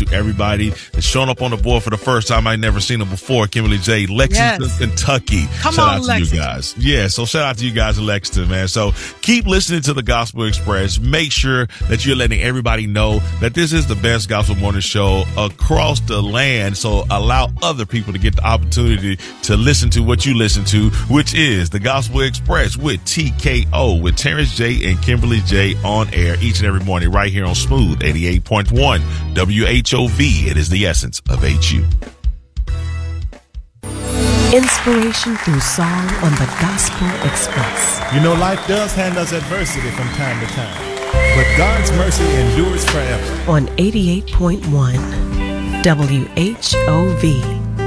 everybody that's showing up on the board for the first time. I've never seen them before. Kimberly J, Lexington, Kentucky. Come on, shout out to Lexington. you guys. Yeah, so shout out to you guys in Lexington, man. So keep listening to the Gospel Express. Make sure that you're letting everybody know that this is the best gospel morning show across the land. So allow other people to get the opportunity to listen to what you listen to, which is the Gospel Express with TKO, with Terrence J and Kimberly J on air each and every morning right here on Smooth 88.1 WHOV. It is the essence of HU. Inspiration through song on the Gospel Express. You know, life does hand us adversity from time to time, but God's mercy endures forever. On 88.1 WHOV.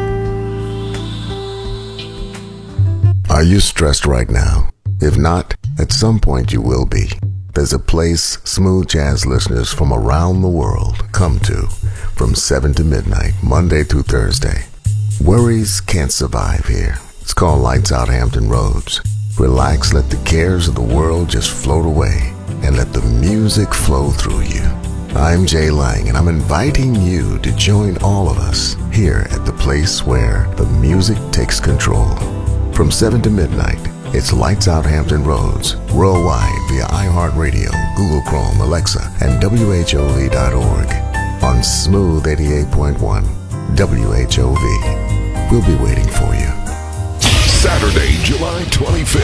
Are you stressed right now? If not, at some point you will be. There's a place smooth jazz listeners from around the world come to from 7 to midnight, Monday through Thursday. Worries can't survive here. It's called Lights Out Hampton Roads. Relax, let the cares of the world just float away, and let the music flow through you. I'm Jay Lang, and I'm inviting you to join all of us here at the place where the music takes control. From 7 to midnight, it's Lights Out Hampton Roads, worldwide via iHeartRadio, Google Chrome, Alexa, and WHOV.org on Smooth 88.1 WHOV. We'll be waiting for you. Saturday, July 25th.